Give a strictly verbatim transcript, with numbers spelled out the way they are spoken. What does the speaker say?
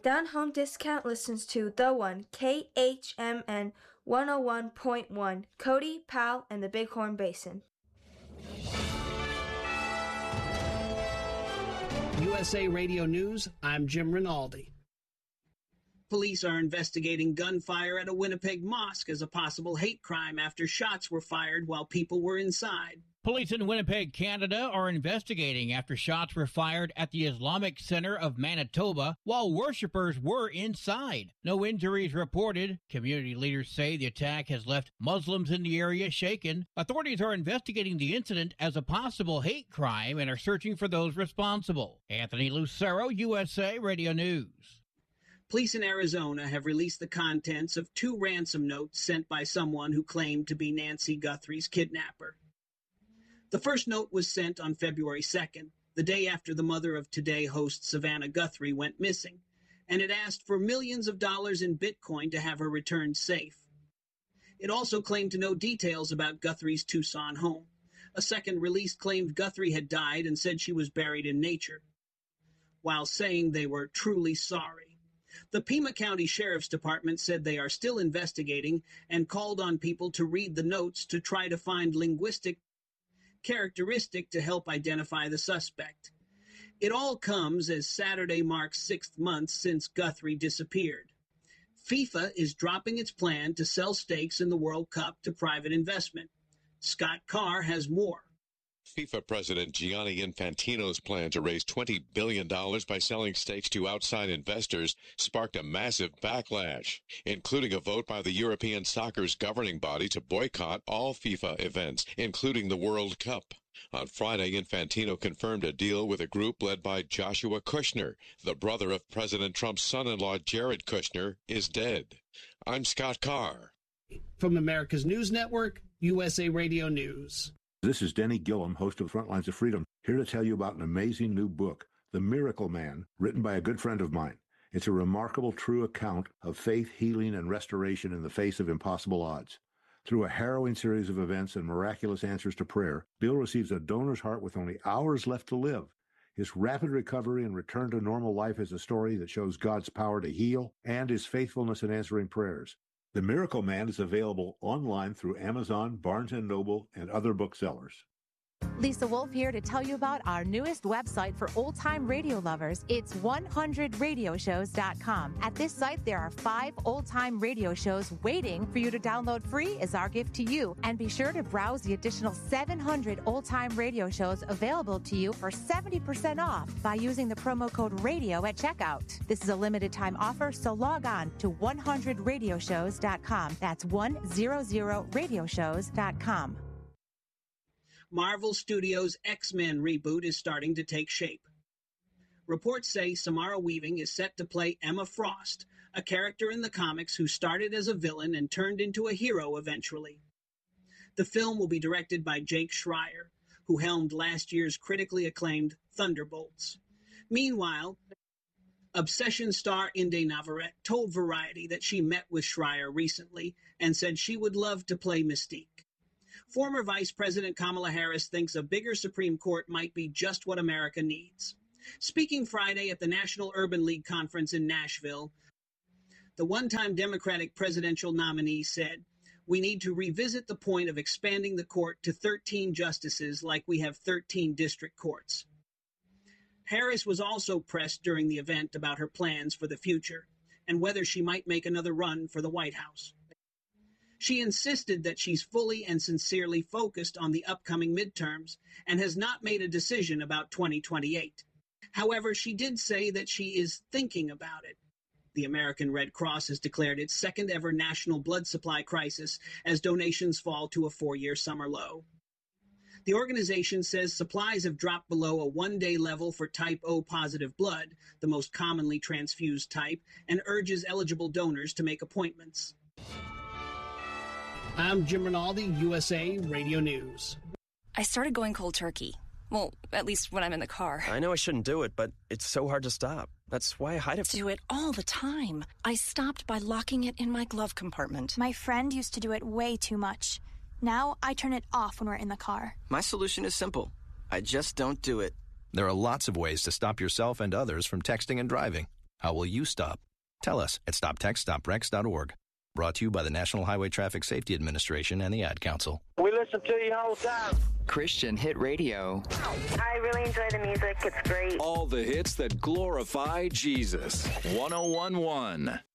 Down Home Discount listens to The One, K H M N one oh one point one, Cody, Powell, and the Bighorn Basin. U S A Radio News, I'm Jim Rinaldi. Police are investigating gunfire at a Winnipeg mosque as a possible hate crime after shots were fired while people were inside. Police in Winnipeg, Canada are investigating after shots were fired at the Islamic Center of Manitoba while worshippers were inside. No injuries reported. Community leaders say the attack has left Muslims in the area shaken. Authorities are investigating the incident as a possible hate crime and are searching for those responsible. Anthony Lucero, U S A Radio News. Police in Arizona have released the contents of two ransom notes sent by someone who claimed to be Nancy Guthrie's kidnapper. The first note was sent on February second, the day after the mother of Today host Savannah Guthrie went missing, and it asked for millions of dollars in Bitcoin to have her returned safe. It also claimed to know details about Guthrie's Tucson home. A second release claimed Guthrie had died and said she was buried in nature, while saying they were truly sorry. The Pima County Sheriff's Department said they are still investigating and called on people to read the notes to try to find linguistic characteristic to help identify the suspect. It all comes as Saturday marks six months since Guthrie disappeared. FIFA is dropping its plan to sell stakes in the World Cup to private investment. Scott Carr has more. FIFA President Gianni Infantino's plan to raise twenty billion dollars by selling stakes to outside investors sparked a massive backlash, including a vote by the European soccer's governing body to boycott all FIFA events, including the World Cup. On Friday, Infantino confirmed a deal with a group led by Joshua Kushner. The brother of President Trump's son-in-law, Jared Kushner, is dead. I'm Scott Carr. From America's News Network, U S A Radio News. This is Denny Gillum, host of Frontlines of Freedom, here to tell you about an amazing new book, The Miracle Man, written by a good friend of mine. It's a remarkable, true account of faith, healing, and restoration in the face of impossible odds. Through a harrowing series of events and miraculous answers to prayer, Bill receives a donor's heart with only hours left to live. His rapid recovery and return to normal life is a story that shows God's power to heal and his faithfulness in answering prayers. The Miracle Man is available online through Amazon, Barnes and Noble, and other booksellers. Lisa Wolf here to tell you about our newest website for old-time radio lovers. It's one hundred radio shows dot com. At this site, there are five old-time radio shows waiting for you to download free as our gift to you. And be sure to browse the additional seven hundred old-time radio shows available to you for seventy percent off by using the promo code RADIO at checkout. This is a limited-time offer, so log on to one hundred radio shows dot com. That's one hundred radio shows dot com. Marvel Studios' X-Men reboot is starting to take shape. Reports say Samara Weaving is set to play Emma Frost, a character in the comics who started as a villain and turned into a hero eventually. The film will be directed by Jake Schreier, who helmed last year's critically acclaimed Thunderbolts. Meanwhile, Obsession star Inde Navarrete told Variety that she met with Schreier recently and said she would love to play Mystique. Former Vice President Kamala Harris thinks a bigger Supreme Court might be just what America needs. Speaking Friday at the National Urban League Conference in Nashville, the one-time Democratic presidential nominee said, "We need to revisit the point of expanding the court to thirteen justices like we have thirteen district courts." Harris was also pressed during the event about her plans for the future and whether she might make another run for the White House. She insisted that she's fully and sincerely focused on the upcoming midterms and has not made a decision about twenty twenty-eight. However, she did say that she is thinking about it. The American Red Cross has declared its second ever national blood supply crisis as donations fall to a four-year summer low. The organization says supplies have dropped below a one-day level for type O positive blood, the most commonly transfused type, and urges eligible donors to make appointments. I'm Jim Rinaldi, U S A Radio News. I started going cold turkey. Well, at least when I'm in the car. I know I shouldn't do it, but it's so hard to stop. That's why I hide it. Do it all the time. I stopped by locking it in my glove compartment. My friend used to do it way too much. Now I turn it off when we're in the car. My solution is simple. I just don't do it. There are lots of ways to stop yourself and others from texting and driving. How will you stop? Tell us at stop text stop wrecks dot org. Brought to you by the National Highway Traffic Safety Administration and the Ad Council. We listen to you all the time. Christian Hit Radio. I really enjoy the music. It's great. All the hits that glorify Jesus. one oh one point one.